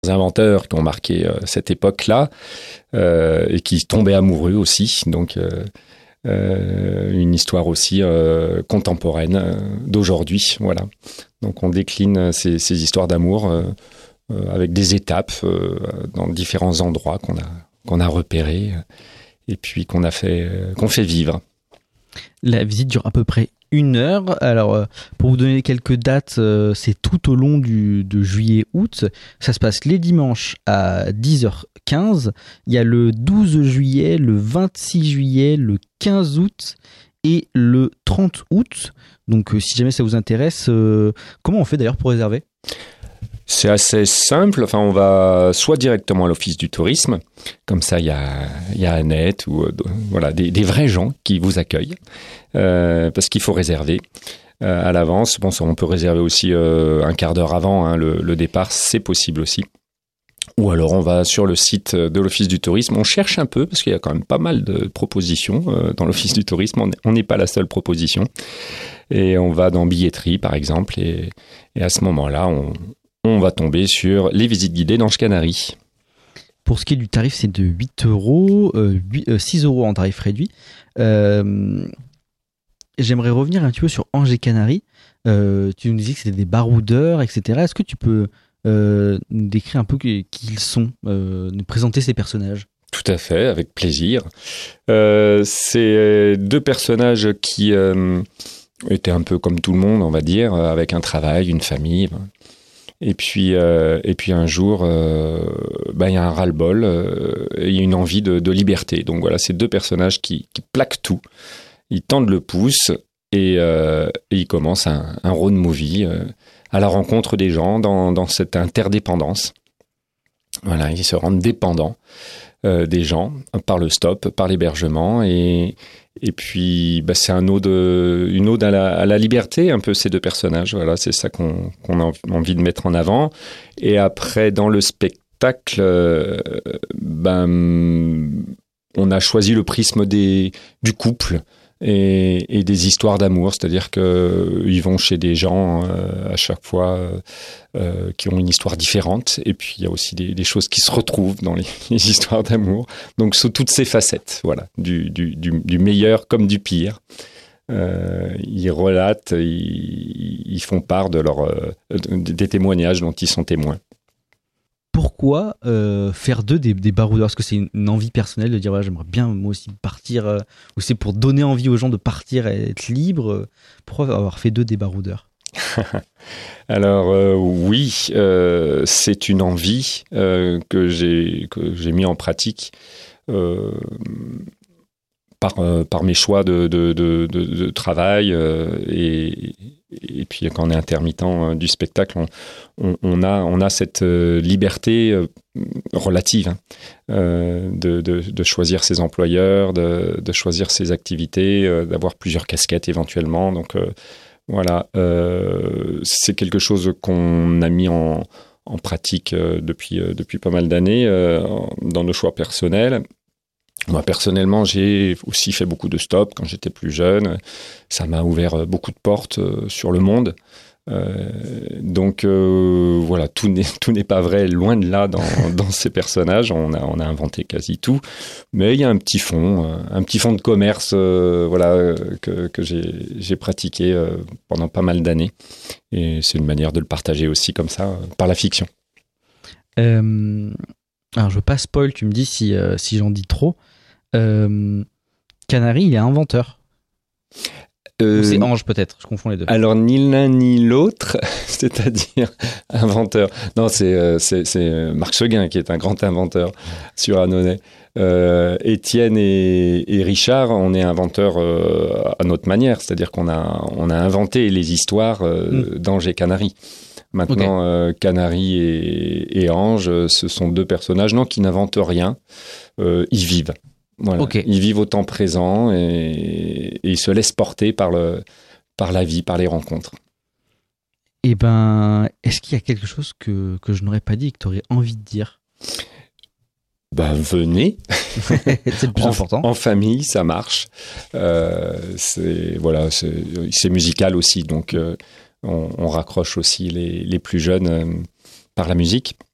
inventeurs qui ont marqué cette époque-là et qui tombaient amoureux aussi. Donc, une histoire aussi contemporaine d'aujourd'hui. Voilà. Donc, on décline ces histoires d'amour avec des étapes dans différents endroits qu'on a repérés et puis qu'on fait vivre. La visite dure à peu près 1 heure. Alors, pour vous donner quelques dates, c'est tout au long de juillet-août. Ça se passe les dimanches à 10h15. Il y a le 12 juillet, le 26 juillet, le 15 août et le 30 août. Donc, si jamais ça vous intéresse, comment on fait d'ailleurs pour réserver ? C'est assez simple. Enfin, on va soit directement à l'office du tourisme, comme ça il y a Annette ou voilà des vrais gens qui vous accueillent, parce qu'il faut réserver à l'avance. Bon, ça, on peut réserver aussi un quart d'heure avant le départ, c'est possible aussi. Ou alors on va sur le site de l'office du tourisme. On cherche un peu parce qu'il y a quand même pas mal de propositions dans l'office du tourisme. On n'est pas la seule proposition. Et on va dans billetterie par exemple, et à ce moment-là on va tomber sur les visites guidées d'Anges Canaries. Pour ce qui est du tarif, c'est de 8 euros, 6 euros en tarif réduit. J'aimerais revenir un petit peu sur Anges et Canaries. Tu nous disais que c'était des baroudeurs, etc. Est-ce que tu peux nous décrire un peu qui ils sont, nous présenter ces personnages ? Tout à fait, avec plaisir. C'est 2 personnages qui étaient un peu comme tout le monde, on va dire, avec un travail, une famille. Et puis un jour, il y a un ras-le-bol, il y a une envie de liberté. Donc voilà, ces 2 personnages qui plaquent tout. Ils tendent le pouce et ils commencent un road movie à la rencontre des gens dans cette interdépendance. Voilà, ils se rendent dépendants des gens par le stop, par l'hébergement et puis c'est une ode à la liberté un peu, ces 2 personnages. Voilà, c'est ça qu'on a envie de mettre en avant. Et après, dans le spectacle, on a choisi le prisme du couple et des histoires d'amour, c'est-à-dire qu'ils vont chez des gens à chaque fois qui ont une histoire différente, et puis il y a aussi des choses qui se retrouvent dans les histoires d'amour, donc sous toutes ces facettes, voilà, du meilleur comme du pire. Ils relatent, ils font part des témoignages dont ils sont témoins. Pourquoi faire des baroudeurs ? Est-ce que c'est une envie personnelle de dire voilà, j'aimerais bien moi aussi partir, ou c'est pour donner envie aux gens de partir et être libre ? Pourquoi avoir fait des baroudeurs ? Alors oui, c'est une envie que j'ai mis en pratique par mes choix de travail et puis quand on est intermittent du spectacle, on a cette liberté relative de choisir ses employeurs, de choisir ses activités, d'avoir plusieurs casquettes éventuellement. Donc voilà, c'est quelque chose qu'on a mis en pratique depuis pas mal d'années dans nos choix personnels. Moi, personnellement, j'ai aussi fait beaucoup de stop quand j'étais plus jeune. Ça m'a ouvert beaucoup de portes sur le monde. Donc, voilà, tout n'est pas vrai, loin de là, dans ces personnages. On a inventé quasi tout. Mais il y a un petit fond de commerce, voilà, que j'ai pratiqué pendant pas mal d'années. Et c'est une manière de le partager aussi comme ça, par la fiction. Alors, je veux pas spoil, tu me dis si j'en dis trop. Canary, il est inventeur. Ou c'est Ange peut-être, je confonds les deux. Alors ni l'un ni l'autre, c'est-à-dire inventeur. Non, c'est Marc Seguin qui est un grand inventeur sur Annonay. Étienne et Richard, on est inventeurs à notre manière, c'est-à-dire qu'on a inventé les histoires d'Ange et Canary. Maintenant, okay. Canary et Ange, ce sont 2 personnages qui n'inventent rien, ils vivent. Voilà. Okay. Ils vivent au temps présent et ils se laissent porter par la vie, par les rencontres. Eh ben, est-ce qu'il y a quelque chose que je n'aurais pas dit et que tu aurais envie de dire ? Venez. C'est le plus important. En famille, ça marche. C'est musical aussi, donc on raccroche aussi les plus jeunes par la musique.